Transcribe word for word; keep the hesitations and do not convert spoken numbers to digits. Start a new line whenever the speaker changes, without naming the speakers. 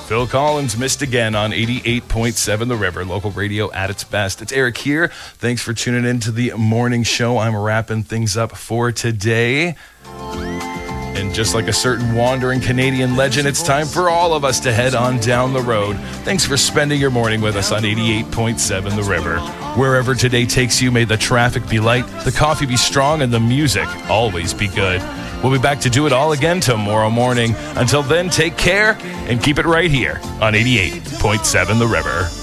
Phil Collins missed again on eighty-eight point seven The River, local radio at its best. It's Eric here. Thanks for tuning in to the morning show. I'm wrapping things up for today. And just like a certain wandering Canadian legend, it's time for all of us to head on down the road. Thanks for spending your morning with us on eighty-eight point seven The River. Wherever today takes you, may the traffic be light, the coffee be strong, and the music always be good. We'll be back to do it all again tomorrow morning. Until then, take care and keep it right here on eighty-eight point seven The River.